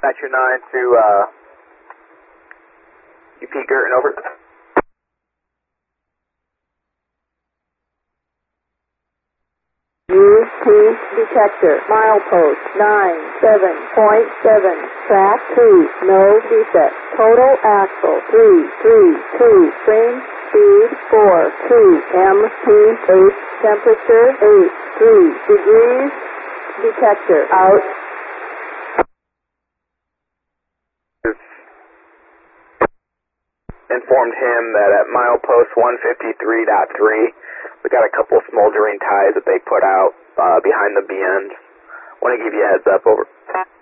Dispatcher 9 to UP Girton, over. UP detector, milepost 97.7, track 2, no defect, total axle 332, frame speed 42, MP8, temperature 83 degrees, detector out. Informed him that at milepost 153.3, we got a couple of smoldering ties that they put out behind the BNs. Want to give you a heads up, over.